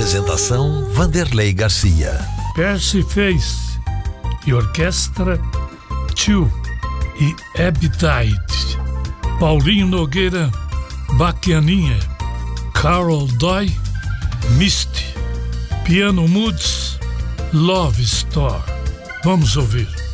Apresentação Vanderlei Garcia. Percy Face e Orquestra Tio e Appetite. Paulinho Nogueira, Baquianinha. Carol Doy, Misty. Piano Moods, Love Store. Vamos ouvir.